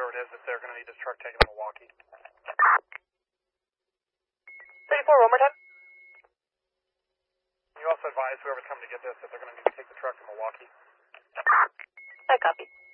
whoever it is if they're going to need this truck taken to Milwaukee. 34, one more time. You also advise whoever's coming to get this that they're going to need to take the truck to Milwaukee. I copy.